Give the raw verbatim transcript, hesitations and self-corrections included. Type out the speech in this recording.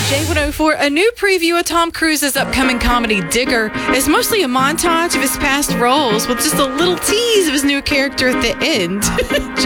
J one oh four, a new preview of Tom Cruise's upcoming comedy Digger is mostly a montage of his past roles with just a little tease of his new character at the end.